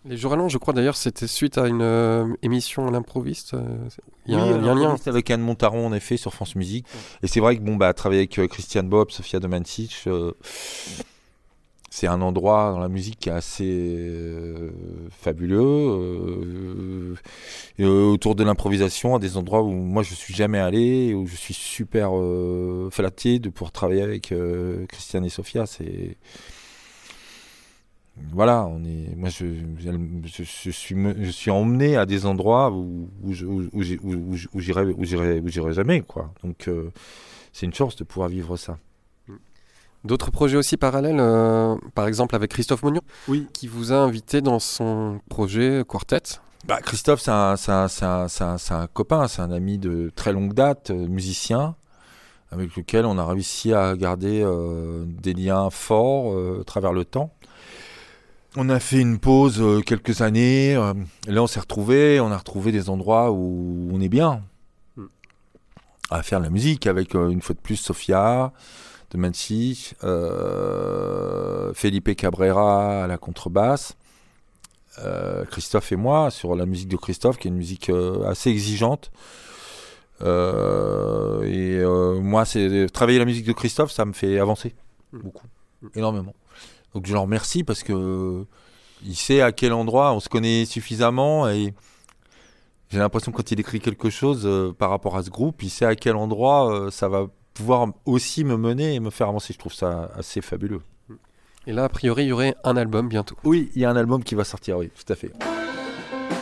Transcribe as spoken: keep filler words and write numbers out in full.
Les jours allants, je crois d'ailleurs, c'était suite à une euh, émission à l'improviste. euh, Il y a, Oui, un- il y a un lien. c'est avec Anne Montaron en effet sur France Musique. Et c'est vrai que bon bah travailler avec euh, Christian Bob, Sofia Domancic, euh, c'est un endroit dans la musique qui est assez euh, fabuleux. euh, et, euh, autour de l'improvisation, à des endroits où moi je suis jamais allé, et où je suis super euh, flatté de pouvoir travailler avec euh, Christian et Sofia. C'est voilà, on est. Moi, je, je, je suis, je suis emmené à des endroits où, où, je- où, où j'ai- où- où- où j'irai, où j'irai, où j'irai jamais, quoi. Donc, euh, c'est une chance de pouvoir vivre ça. D'autres projets aussi parallèles, euh, par exemple avec Christophe Monnion, Oui. qui vous a invité dans son projet Quartet. Bah, Christophe, c'est un, c'est un, c'est un, c'est un, c'est un copain, c'est un ami de très longue date, euh, musicien, avec lequel on a réussi à garder euh, des liens forts euh, à travers le temps. On a fait une pause euh, quelques années. euh, et là, on s'est retrouvés. On a retrouvé des endroits où on est bien Mm. à faire de la musique avec euh, une fois de plus Sofia de Mansi, euh, Felipe Cabrera à la contrebasse, euh, Christophe et moi sur la musique de Christophe, qui est une musique euh, assez exigeante. Euh, et euh, moi, c'est travailler la musique de Christophe, ça me fait avancer Mm. beaucoup, énormément. Donc je le remercie parce que il sait à quel endroit on se connaît suffisamment et j'ai l'impression que quand il écrit quelque chose euh, par rapport à ce groupe, il sait à quel endroit euh, ça va pouvoir aussi me mener et me faire avancer. Je trouve ça assez fabuleux. Et là, a priori, il y aurait un album bientôt. Oui, il y a un album qui va sortir, oui, tout à fait.